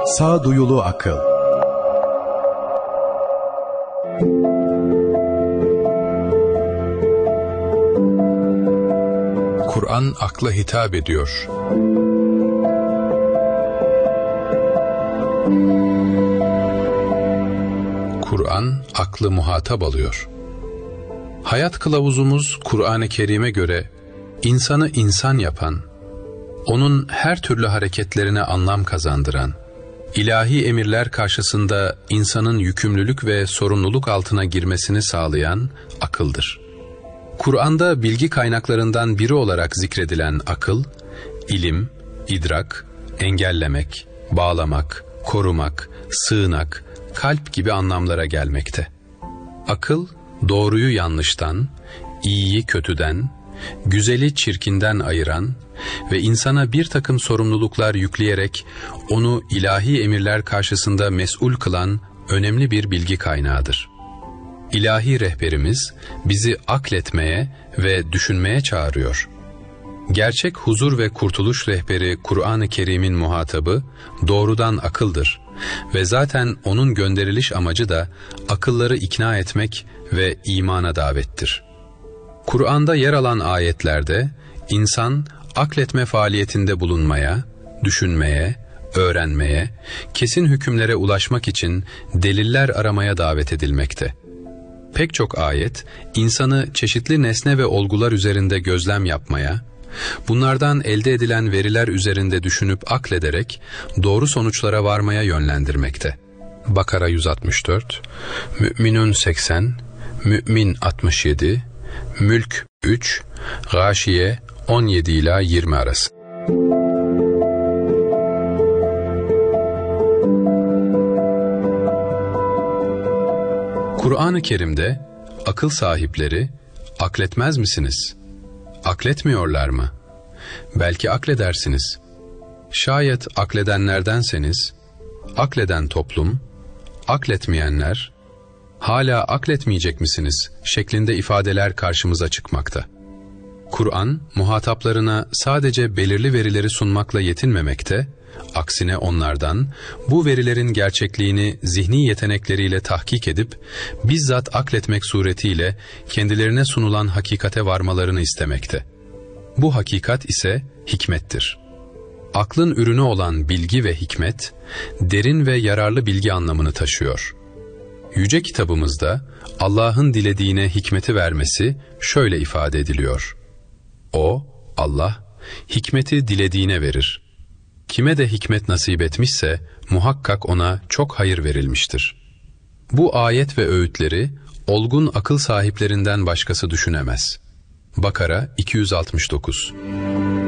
Sağduyulu akıl. Kur'an akla hitap ediyor. Kur'an aklı muhatap alıyor. Hayat kılavuzumuz Kur'an-ı Kerim'e göre insanı insan yapan, onun her türlü hareketlerine anlam kazandıran, ilahi emirler karşısında insanın yükümlülük ve sorumluluk altına girmesini sağlayan akıldır. Kur'an'da bilgi kaynaklarından biri olarak zikredilen akıl, ilim, idrak, engellemek, bağlamak, korumak, sığınak, kalp gibi anlamlara gelmekte. Akıl, doğruyu yanlıştan, iyiyi kötüden, güzeli çirkinden ayıran ve insana bir takım sorumluluklar yükleyerek onu ilahi emirler karşısında mesul kılan önemli bir bilgi kaynağıdır. İlahi rehberimiz bizi akletmeye ve düşünmeye çağırıyor. Gerçek huzur ve kurtuluş rehberi Kur'an-ı Kerim'in muhatabı doğrudan akıldır ve zaten onun gönderiliş amacı da akılları ikna etmek ve imana davettir. Kur'an'da yer alan ayetlerde insan akletme faaliyetinde bulunmaya, düşünmeye, öğrenmeye, kesin hükümlere ulaşmak için deliller aramaya davet edilmekte. Pek çok ayet insanı çeşitli nesne ve olgular üzerinde gözlem yapmaya, bunlardan elde edilen veriler üzerinde düşünüp aklederek doğru sonuçlara varmaya yönlendirmekte. Bakara 164, Mü'minun 80, Mü'min 67, Mülk 3, Gâşiye 17 ila 20 arası. Kur'an-ı Kerim'de akıl sahipleri akletmez misiniz? Akletmiyorlar mı? Belki akledersiniz. Şayet akledenlerdenseniz, akleden toplum, akletmeyenler, hala akletmeyecek misiniz şeklinde ifadeler karşımıza çıkmakta. Kur'an, muhataplarına sadece belirli verileri sunmakla yetinmemekte, aksine onlardan bu verilerin gerçekliğini zihni yetenekleriyle tahkik edip, bizzat akletmek suretiyle kendilerine sunulan hakikate varmalarını istemekte. Bu hakikat ise hikmettir. Aklın ürünü olan bilgi ve hikmet, derin ve yararlı bilgi anlamını taşıyor. Yüce kitabımızda Allah'ın dilediğine hikmeti vermesi şöyle ifade ediliyor. O, Allah, hikmeti dilediğine verir. Kime de hikmet nasip etmişse muhakkak ona çok hayır verilmiştir. Bu ayet ve öğütleri olgun akıl sahiplerinden başkası düşünemez. Bakara 269.